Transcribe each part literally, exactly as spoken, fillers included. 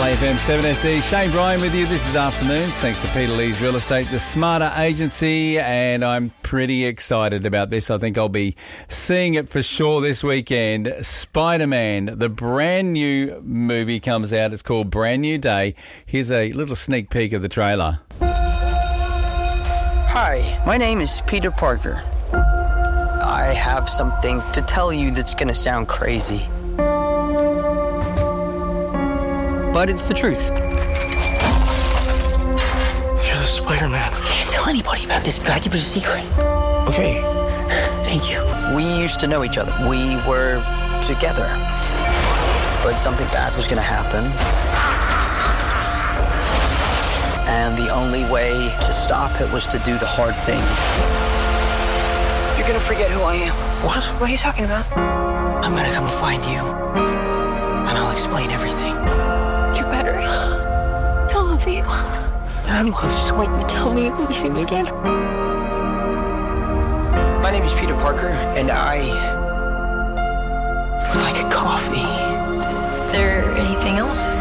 A F M seven S D. Shane Bryan with you. This is Afternoons, thanks to Peter Lee's Real Estate, the Smarter Agency, and I'm pretty excited about this. I think I'll be seeing it for sure this weekend. Spider-Man, the brand new movie comes out. It's called Brand New Day. Here's a little sneak peek of the trailer. Hi, my name is Peter Parker. I have something to tell you that's going to sound crazy. But it's the truth. You're the Spider-Man. Can't tell anybody about this. Gotta keep it a secret. Okay. Thank you. We used to know each other. We were together. But something bad was gonna happen. And the only way to stop it was to do the hard thing. You're gonna forget who I am. What? What are you talking about? I'm gonna come find you. And I'll explain everything. You better. I love you. I love you. Just wait and tell me when you see me again. My name is Peter Parker, and I like a coffee. Is there anything else?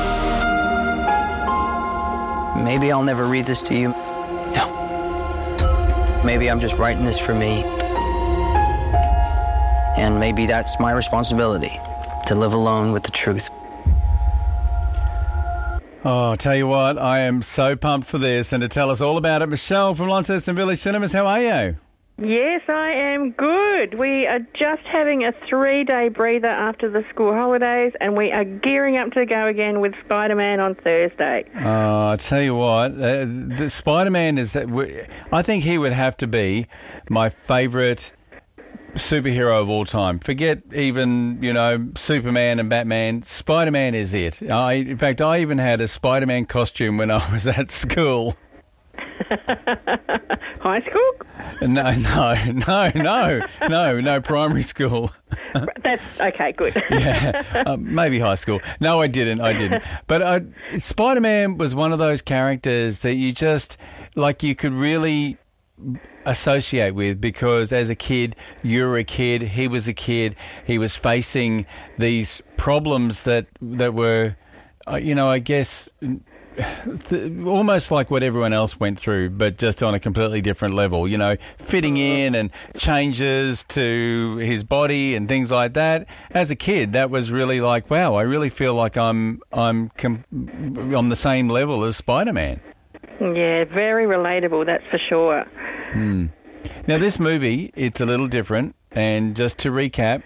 Maybe I'll never read this to you. No. Maybe I'm just writing this for me. And maybe that's my responsibility, to live alone with the truth. Oh, I'll tell you what, I am so pumped for this, and to tell us all about it, Michelle from Launceston Village Cinemas, how are you? Yes, I am good. We are just having a three-day breather after the school holidays, and we are gearing up to go again with Spider-Man on Thursday. Oh, I'll tell you what, uh, the Spider-Man is, I think he would have to be my favourite superhero of all time. Forget even, you know, Superman and Batman. Spider-Man is it. I, in fact, I even had a Spider-Man costume when I was at school. High school? No, no, no, no, no, no, primary school. That's okay, good. Yeah, um, maybe high school. No, I didn't, I didn't. But uh, Spider-Man was one of those characters that you just, like, you could really associate with, because as a kid, you were a kid, he was a kid, he was facing these problems that that were, uh, you know, I guess th- almost like what everyone else went through, but just on a completely different level, you know, fitting in and changes to his body and things like that. As a kid, that was really like, wow, I really feel like I'm I'm com- on the same level as Spider-Man. Yeah, very relatable, that's for sure. Hmm. Now, this movie, it's a little different, and just to recap,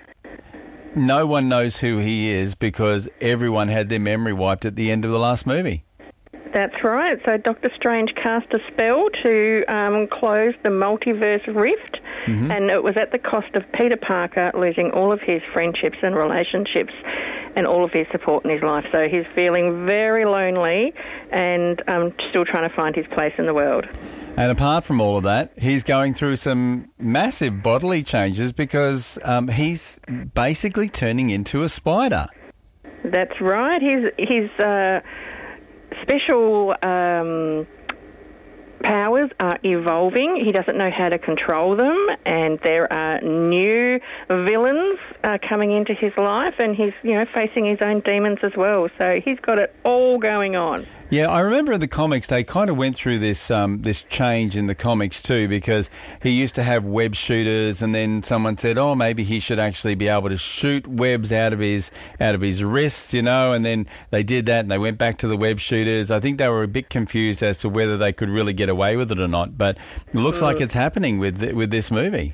no one knows who he is because everyone had their memory wiped at the end of the last movie. That's right. So Doctor Strange cast a spell to um, close the multiverse rift, mm-hmm. and it was at the cost of Peter Parker losing all of his friendships and relationships and all of his support in his life. So he's feeling very lonely and um, still trying to find his place in the world. And apart from all of that, he's going through some massive bodily changes because um, he's basically turning into a spider. That's right. His, his uh, special um, powers are evolving. He doesn't know how to control them, and there are new villains uh, coming into his life, and he's, you know, facing his own demons as well. So he's got it all going on. Yeah, I remember in the comics they kind of went through this um, this change in the comics too, because he used to have web shooters, and then someone said, oh, maybe he should actually be able to shoot webs out of his out of his wrists, you know, and then they did that and they went back to the web shooters. I think they were a bit confused as to whether they could really get away with it or not, but it looks mm. like it's happening with with this movie.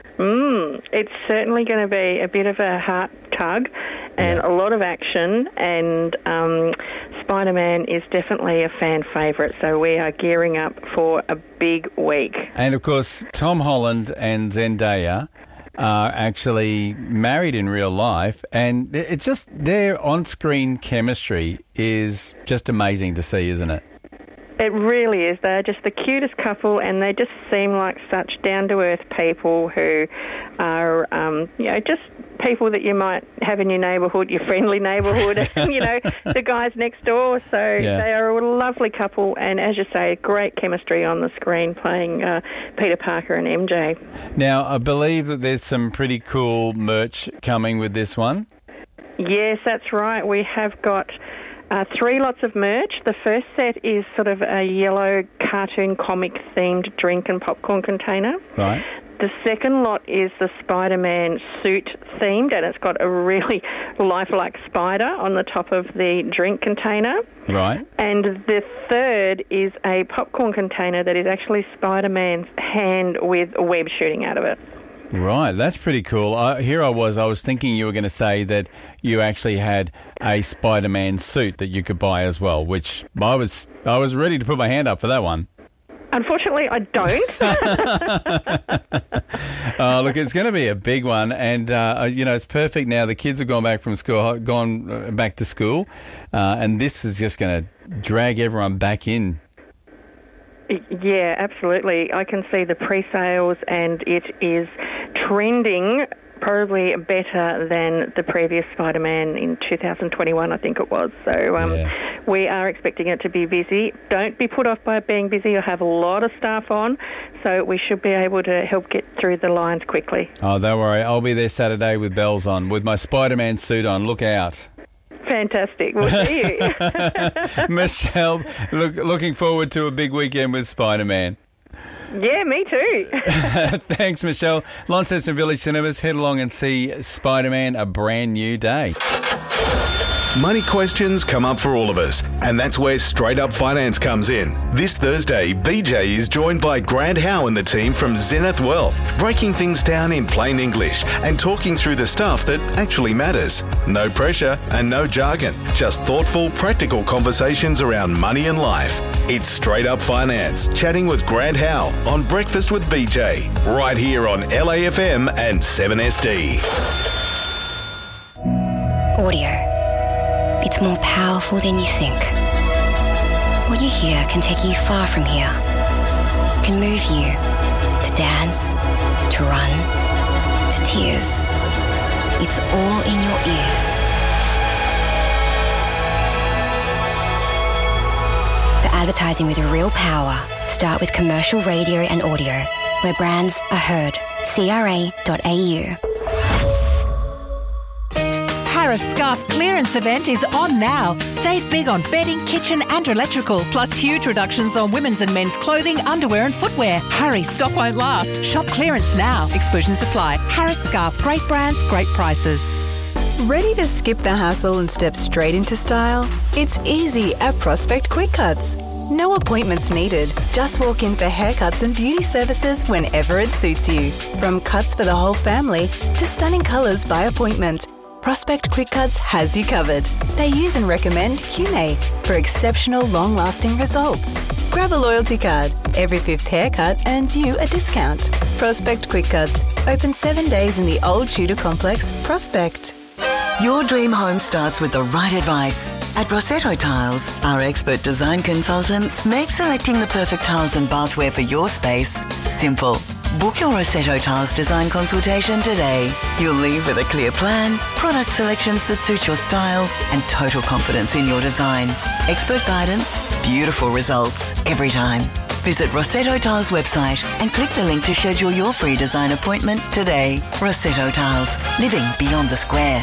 Mm, it's certainly going to be a bit of a heart tug and yeah. a lot of action, and um, Spider-Man is definitely a fan favourite, so we are gearing up for a big week. And, of course, Tom Holland and Zendaya are actually married in real life, and it's just their on-screen chemistry is just amazing to see, isn't it? It really is. They're just the cutest couple, and they just seem like such down-to-earth people who are, um, you know, just people that you might have in your neighbourhood, your friendly neighbourhood, you know, the guys next door. So yeah. They are a lovely couple, and as you say, great chemistry on the screen playing uh, Peter Parker and M J. Now, I believe that there's some pretty cool merch coming with this one. Yes, that's right. We have got Uh, three lots of merch. The first set is sort of a yellow cartoon comic themed drink and popcorn container. Right. The second lot is the Spider-Man suit themed, and it's got a really lifelike spider on the top of the drink container. Right. And the third is a popcorn container that is actually Spider-Man's hand with a web shooting out of it. Right, that's pretty cool. I, here I was, I was thinking you were going to say that you actually had a Spider-Man suit that you could buy as well, which I was I was ready to put my hand up for that one. Unfortunately, I don't. uh, look, it's going to be a big one, and uh, you know it's perfect now. The kids have gone back from school, gone back to school, uh, and this is just going to drag everyone back in. Yeah, absolutely. I can see the pre-sales, and it is trending probably better than the previous Spider-Man in two thousand twenty-one, I think it was. So um, yeah. we are expecting it to be busy. Don't be put off by it being busy. You'll have a lot of staff on, so we should be able to help get through the lines quickly. Oh, don't worry. I'll be there Saturday with bells on, with my Spider-Man suit on. Look out. Fantastic. We'll see you. Michelle, look, looking forward to a big weekend with Spider-Man. Yeah, me too. Thanks, Michelle. Launceston Village Cinemas, head along and see Spider-Man, A Brand New Day. Money questions come up for all of us, and that's where Straight Up Finance comes in. This Thursday, B J is joined by Grant Howe and the team from Zenith Wealth, breaking things down in plain English and talking through the stuff that actually matters. No pressure and no jargon, just thoughtful, practical conversations around money and life. It's Straight Up Finance, chatting with Grant Howe on Breakfast with B J, right here on L A F M and seven S D. Audio. It's more powerful than you think. What you hear can take you far from here. It can move you to dance, to run, to tears. It's all in your ears. The advertising with real power. Start with commercial radio and audio, where brands are heard. C R A dot A U. Harris Scarf clearance event is on now. Save big on bedding, kitchen and electrical, plus huge reductions on women's and men's clothing, underwear and footwear. Hurry, stock won't last. Shop clearance now. Exclusions apply. Harris Scarf, great brands, great prices. Ready to skip the hassle and step straight into style? It's easy at Prospect Quick Cuts. No appointments needed. Just walk in for haircuts and beauty services whenever it suits you. From cuts for the whole family to stunning colours by appointment, Prospect Quick Cuts has you covered. They use and recommend Cune for exceptional long-lasting results. Grab a loyalty card. Every fifth haircut earns you a discount. Prospect Quick Cuts. Open seven days in the Old Tudor Complex, Prospect. Your dream home starts with the right advice. At Rossetto Tiles, our expert design consultants make selecting the perfect tiles and bathware for your space simple. Book your Rossetto Tiles design consultation today. You'll leave with a clear plan, product selections that suit your style, and total confidence in your design. Expert guidance, beautiful results every time. Visit Rossetto Tiles website and click the link to schedule your free design appointment today. Rossetto Tiles, living beyond the square.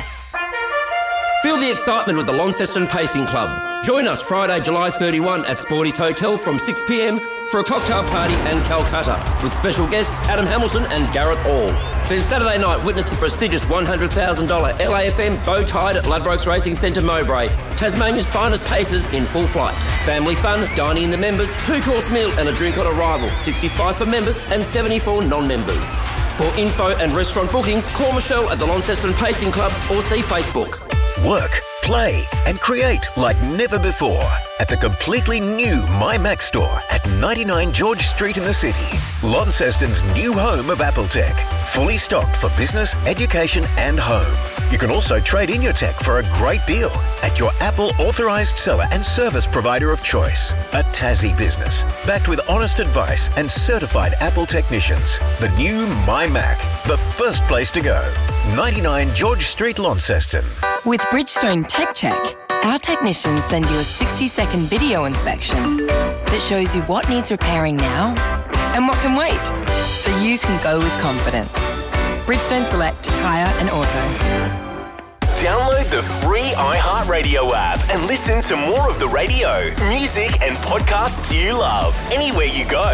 Feel the excitement with the Launceston Pacing Club. Join us Friday, July thirty-first at Sporty's Hotel from six p m for a cocktail party and Calcutta with special guests Adam Hamilton and Gareth Hall. Then Saturday night, witness the prestigious one hundred thousand dollars L A F M Bow Tide at Ladbrokes Racing Centre Mowbray. Tasmania's finest pacers in full flight. Family fun, dining in the members, two-course meal and a drink on arrival. sixty-five for members and seventy-four non-members. For info and restaurant bookings, call Michelle at the Launceston Pacing Club or see Facebook. Work, play and create like never before at the completely new MyMac store at ninety-nine George Street in the city. Launceston's new home of Apple Tech. Fully stocked for business, education and home. You can also trade in your tech for a great deal at your Apple authorised seller and service provider of choice. A Tassie business, backed with honest advice and certified Apple technicians. The new MyMac, the first place to go. ninety-nine George Street, Launceston. With Bridgestone Tech Check, our technicians send you a sixty second video inspection that shows you what needs repairing now and what can wait, so you can go with confidence. Bridgestone Select Tyre and Auto. Download the free iHeartRadio app and listen to more of the radio, music and podcasts you love anywhere you go.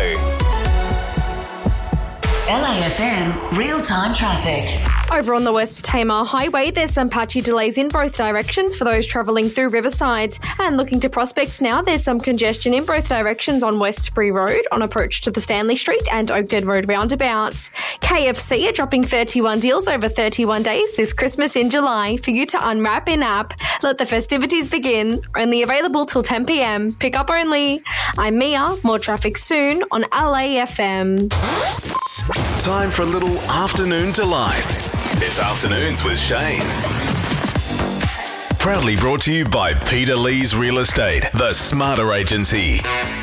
L A F M real-time traffic. Over on the West Tamar Highway, there's some patchy delays in both directions for those travelling through Riverside. And looking to Prospect now, there's some congestion in both directions on Westbury Road on approach to the Stanley Street and Oakdead Road roundabout. K F C are dropping thirty-one deals over thirty-one days this Christmas in July for you to unwrap in-app. Let the festivities begin. Only available till ten p.m. Pick up only. I'm Mia. More traffic soon on L A F M. Time for a little afternoon delight. It's Afternoons with Shane. Proudly brought to you by Peter Lee's Real Estate, the smarter agency.